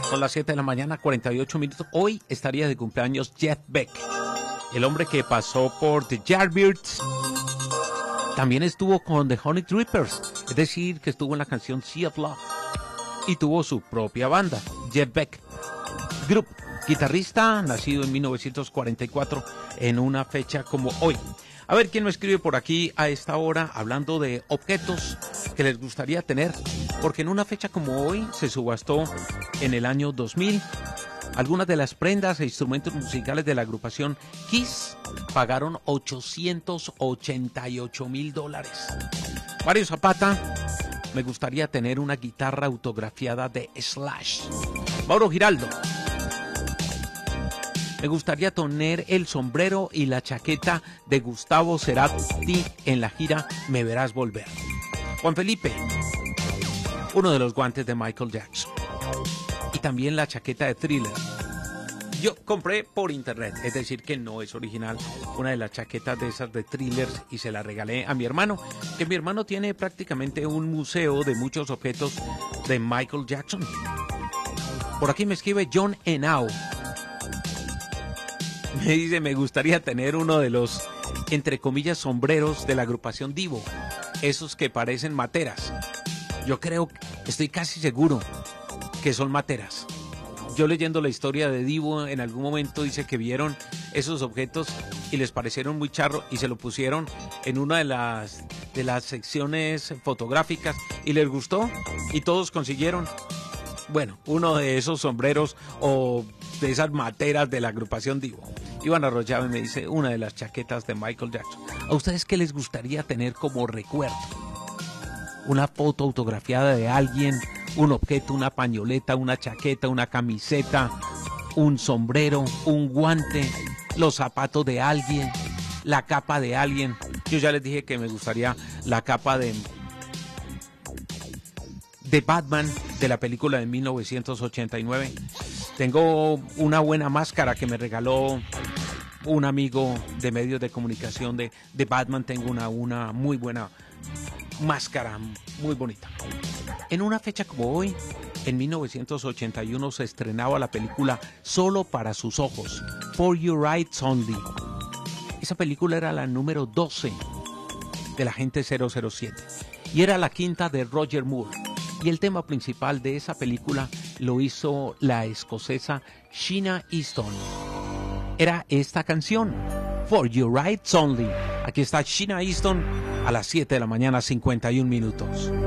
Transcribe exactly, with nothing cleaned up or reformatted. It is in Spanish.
Son las siete de la mañana, cuarenta y ocho minutos. Hoy estaría de cumpleaños Jeff Beck, el hombre que pasó por The Yardbirds. También estuvo con The Honey Drippers, es decir, que estuvo en la canción Sea of Love. Y tuvo su propia banda, Jeff Beck Group. Guitarrista, nacido en mil novecientos cuarenta y cuatro, en una fecha como hoy. A ver quién me escribe por aquí a esta hora, hablando de objetos que les gustaría tener, porque en una fecha como hoy se subastó en el año dos mil. Algunas de las prendas e instrumentos musicales de la agrupación Kiss pagaron ochocientos ochenta y ocho mil dólares. Mario Zapata, me gustaría tener una guitarra autografiada de Slash. Mauro Giraldo, me gustaría tener el sombrero y la chaqueta de Gustavo Cerati en la gira Me Verás Volver. Juan Felipe, uno de los guantes de Michael Jackson. Y también la chaqueta de Thriller. Yo compré por internet, es decir que no es original, una de las chaquetas de esas de Thriller y se la regalé a mi hermano, que mi hermano tiene prácticamente un museo de muchos objetos de Michael Jackson. Por aquí me escribe John Henao. Me dice, me gustaría tener uno de los, entre comillas, sombreros de la agrupación Divo. Esos que parecen materas. Yo creo, estoy casi seguro que son materas. Yo leyendo la historia de Divo en algún momento dice que vieron esos objetos y les parecieron muy charro y se lo pusieron en una de las, de las secciones fotográficas y les gustó y todos consiguieron, bueno, uno de esos sombreros o de esas materas de la agrupación Divo. Iván Arroyave me dice una de las chaquetas de Michael Jackson. ¿A ustedes qué les gustaría tener como recuerdo? Una foto autografiada de alguien, un objeto, una pañoleta, una chaqueta, una camiseta, un sombrero, un guante, los zapatos de alguien, la capa de alguien. Yo ya les dije que me gustaría la capa de, de Batman de la película de mil novecientos ochenta y nueve. Tengo una buena máscara que me regaló un amigo de medios de comunicación de, de Batman. Tengo una, una muy buena máscara, muy bonita. En una fecha como hoy, en mil novecientos ochenta y uno, se estrenaba la película Solo para sus ojos, For Your Eyes Only. Esa película era la número doce de la Agente cero cero siete y era la quinta de Roger Moore. Y el tema principal de esa película lo hizo la escocesa Sheena Easton. Era esta canción, For Your Eyes Only. Aquí está Sheena Easton a las siete de la mañana, cincuenta y un minutos.